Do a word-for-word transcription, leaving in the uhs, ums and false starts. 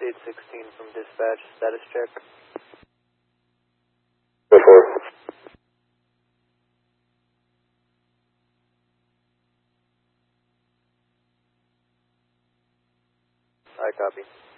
eight sixteen from dispatch, status check. Go for it. I copy.